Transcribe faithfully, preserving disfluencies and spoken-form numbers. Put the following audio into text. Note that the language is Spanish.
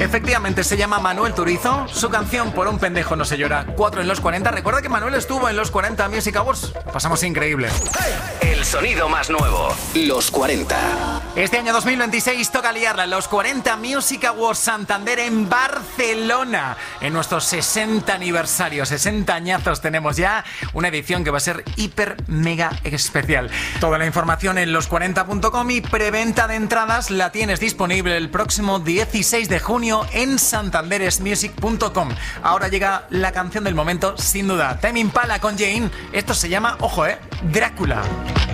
Efectivamente, se llama Manuel Turizo. Su canción Por un pendejo no se llora. Cuatro en los cuarenta. Recuerda que Manuel estuvo en los cuarenta Music Awards. Pasamos increíble. El sonido más nuevo. Los cuarenta. Este año dos mil veintiséis toca liarla en los cuarenta Music Awards Santander en Barcelona. En nuestro sesenta aniversario. sesenta añazos tenemos ya. Una edición que va a ser hiper mega especial. Toda la información en los cuarenta punto com y preventa de entradas la tienes disponible el próximo dieciséis de junio en santanderesmusic punto com. Ahora llega la canción del momento, sin duda. Tame Impala con Jane. Esto se llama, ojo, eh, Drácula.